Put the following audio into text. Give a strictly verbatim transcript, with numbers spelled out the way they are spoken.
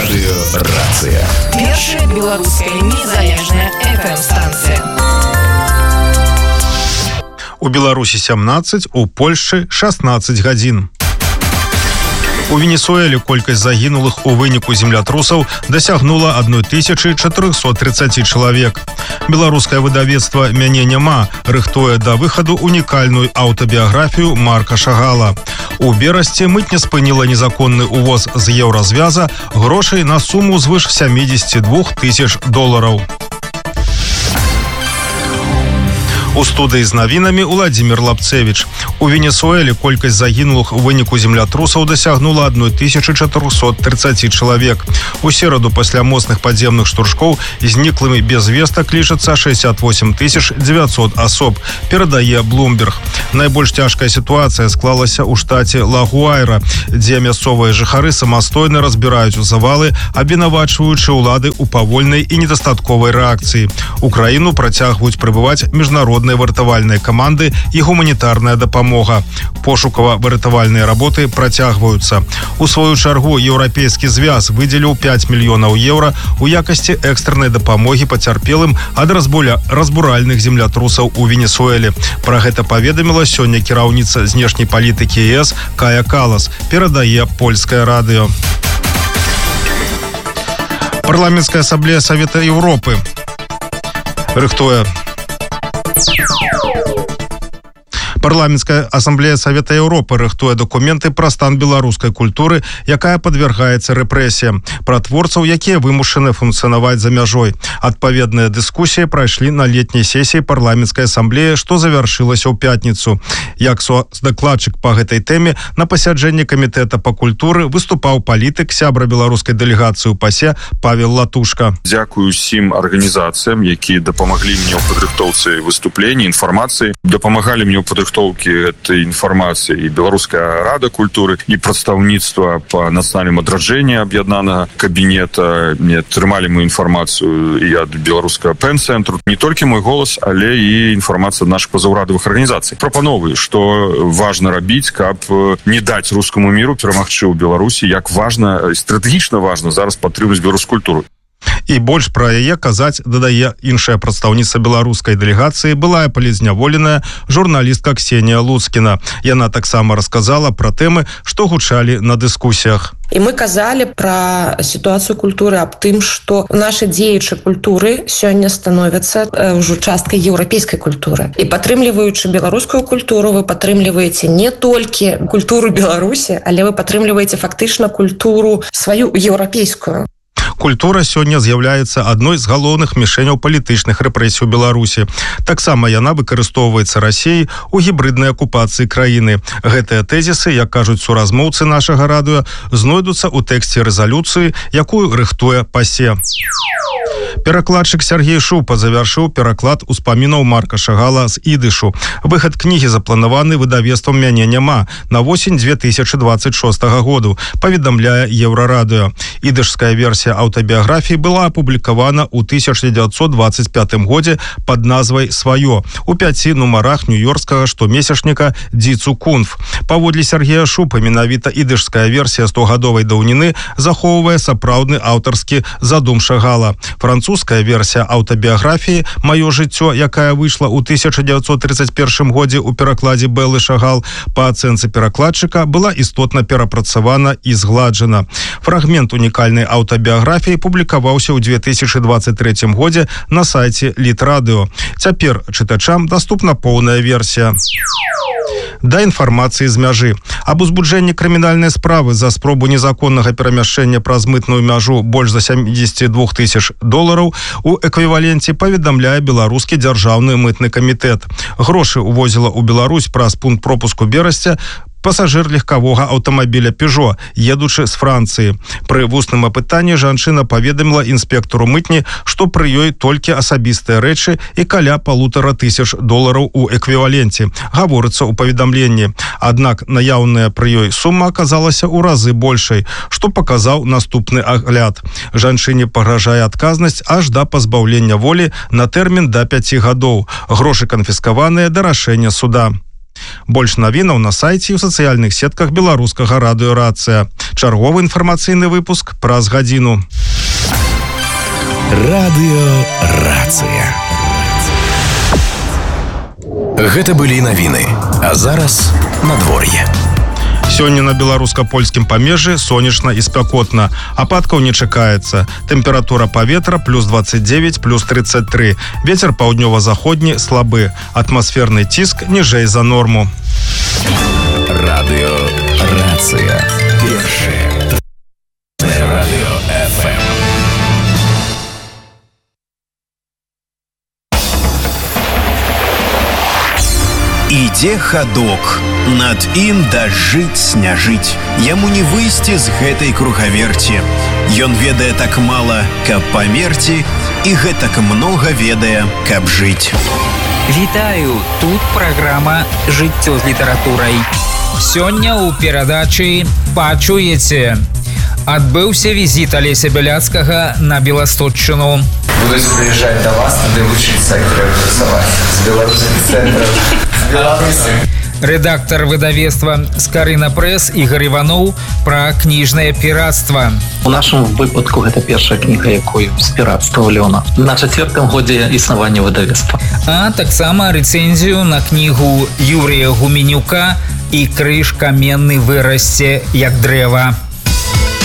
Радыёрацыя. Першая беларуская незалежная эф эм-станцыя. У Беларусі сямнаццаць, у Польшчы шаснаццаць гадзін. У Венесуэле колькасць загінулых у выніку землятрусаў дасягнула тысячу четыреста тридцать чалавек. Беларускае выдавецтва «Мяне няма» рыхтуе да выхаду унікальную аўтабіяграфію Марка Шагала. У берасці мытня спыніла незаконны увоз з еўразвяза грошай на суму звыш сямдзесят два тысяч долараў. У студыі з навінамі Уладзімір Лапцевіч. У Венесуэле колькасць загінулых у выніку землятрусаў дасягнула тысячу четыреста тридцать чалавек. У сераду пасля моцных падземных штуршкоў зніклымі без вестак лічацца шестьдесят восемь тысяч девятьсот асоб, перадае Bloomberg. Найбольш цяжкая сітуацыя склалася ў штаце Ла-Гуайра, дзе мясцовыя жыхары самастойна разбіраюць завалы, абвінавачваючы ўлады ў павольнай і недастатковай рэакцыі. У краіну працягваюць прыбываць міжнародныя выратавальныя каманды і гуманітарная дапамога. Пошукава-выратавальныя работы працягваюцца. У сваю чаргу еўрапейскі звяз выдзеліў пять мільёнаў еўра у якасці экстраннай дапамогі пацярпелым ад разбуля разбуральных землятрусаў у Венесуэле. Пра гэта паведаміла сёння кіраўніца знешняй палітыкі е эс Кая Калас, перадае польскае радыё. Парламенцкая асамблея Савета Еўропы рыхтуе Парламенцкая асамблея Савета Еўропы рыхтуе дакументы пра стан беларускай культуры, якая падвяргаецца рэпрэсіям, пра творцаў, якія вымушаны функцыянаваць за мяжой. Адпаведныя дыскусіі прайшлі на летняй сесіі парламенцкай асамблеі, што завяршылася ў пятніцу. Як дакладчык па гэтай тэме на пасяджэнні камітэта па культуры выступаў палітык, сябра беларускай дэлегацыі ў ПАСе Павел Латушка. Дзякую усім арганізацыям, якія дапамаглі мне ў падрыхтоўцы выступлення, інфармацыі, дапамагалі мне ў падрыхтоўцы этой информации и Белорусская рада культуры, и представництво по национальному адраджению объединенного кабинета. Мне трымали мою информацию и от Белорусского пен-центру. Не только мой голос, але и информация от наших позаўрадовых организаций. Пропановую, что важно робить, как не дать русскому миру перамагчы ў Беларуси, як важно, стратегично важно зараз падтрымаць беларускую культуру. І больш пра яе казаць дадае іншая прадстаўніца беларускай дэлегацыі, былая палізняволеная журналістка Ксенія Луцкіна. Яна таксама расказала пра тэмы, што гучалі на дыскусіях. І мы казалі пра сітуацыю культуры, аб тым, што нашы дзеячы культуры сёння становяцца ўжо часткай еўрапейскай культуры. І падтрымліваючы беларускую культуру, вы падтрымліваеце не толькі культуру Беларусі, але вы падтрымліваеце фактычна культуру сваю еўрапейскую. Культура сёння з'яўляецца адной з галоўных мішэняў палітычных рэпрэсій у Беларусі. Таксама яна выкарыстоўваецца Расіяй у гібрыднай акупацыі краіны. Гэтыя тэзісы, як кажуць суразмоўцы нашага радыё, знойдуцца ў тэксце рэзалюцыі, якую рыхтуе ПАСе. Перакладчык Сергей Шупа завяршыў пераклад успамінаў Марка Шагала з ідышу. Выхад кнігі запланаваны выдавецтвам «Мяне няма» на восень две тысячи двадцать шостага году, паведамляе Еўрарадыё. Ідышская версія аўтабіяграфіі была апублікавана ў тысяча дзевяцьсот двадцать пятым годзе пад назвай «Сваё» у пяці нумарах нью-йоркскага штомесячніка «Дзіцу Кунф». Паводле Сергея Шупа, менавіта ідышская версія стогадовай даўніны захоўвае сапраўдны аўтарскі задум Шагала. Французская версія аўтабіяграфіі «Маё жыццё», якая выйшла ў тысяча дзевяцьсот тридцать першым годзе ў перакладзе Бэлы Шагал, па ацэнцы перакладчыка была істотна перапрацавана і згладжана. Фрагмент унікальнай аўтабіяграфіі публікаваўся ў две тысячи двадцать третьем годзе на сайце Літрадыо. Цяпер чытачам даступна поўная версія. Да інфармацыі з мяжы. Аб узбуджэнні крымінальнай справы за спробу незаконнага перамяшчэння праз мытную мяжу больш за сямдзесят два тысяч долараў у эквіваленце паведамляе беларускі дзяржаўны мытны камітэт. Грошы увозіла ў Беларусь праз пункт пропуску Берасця пасажыр легкавога аўтамабіля «Пежо», едучы з Францыі. Пры вусным апытанні жанчына паведаміла інспектару мытні, што пры ёй толькі асабістыя рэчы і каля палутара тысяч долараў у эквіваленце, гаворыцца ў паведамленні. Аднак наяўная пры ёй сума аказалася ў разы большай, што паказаў наступны агляд. Жанчыне пагражае адказнасць аж да пазбаўлення волі на тэрмін да пяці гадоў. Грошы канфіскаваныя да рашэння суда. Больш навінаў на сайце і ў сацыяльных сетках беларускага радыё «Рацыя». Чарговы інфармацыйны выпуск праз гадзіну. Радыё «Рацыя». Гэта былі навіны, а зараз надвор'е. Сёння на беларуска-польскім памежжы сонечна і спякотна. Ападкаў не чакаецца. Тэмпература паветра плюс двадцать девять, плюс тридцать три. Вецер паўднёва-заходні слабы. Атмасферны ціск ніжэй за норму. Радыё «Рацыя». Першае радыё эф эм. Ідзе хадок, над ім дажыць сняжыць. Яму не выйсці з гэтай кругаверці. Ён ведае так мала, каб памерці, і гэтак многа ведае, каб жыць. Вітаю, тут праграма «Жыццё з літаратурай». Сёння ў перадачы пачуеце. Адбыўся візіт Алеся Бяляцкага на Беласточчыну. Буду приезжать до вас, надо учиться працаваць з беларускіх цэнтраў. Рэдактар выдавецтва «Скарына Прэс» Ігор Іваноў пра кніжнае пірацтва. У нашым выпадку гэта першая кніга, якую з пірацтва Лёна на чацвёртым годзе існавання выдавецтва. А таксама рэцэнзію на кнігу Юрія Гуменюка «І крыж каменны вырасце як дрэва».